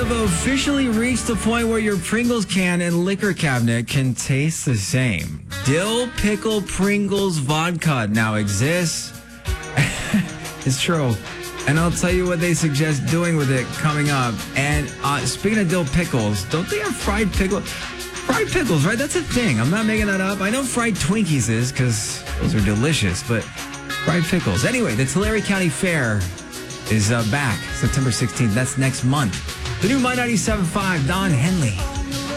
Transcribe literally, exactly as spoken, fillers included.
have officially reached the point where your Pringles can and liquor cabinet can taste the same. Dill Pickle Pringles Vodka now exists. It's true. And I'll tell you what they suggest doing with it coming up. And uh, speaking of dill pickles, don't they have fried pickles? Fried pickles, right? That's a thing. I'm not making that up. I know fried Twinkies is because those are delicious, but fried pickles. Anyway, the Tulare County Fair is uh, back September sixteenth. That's next month. The new My ninety-seven point five, Don Henley.